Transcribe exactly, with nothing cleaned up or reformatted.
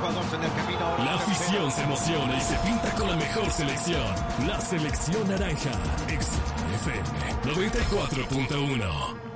dos en el camino. La afición se emociona y se pinta con la mejor selección. La selección naranja. X F M noventa y cuatro punto uno.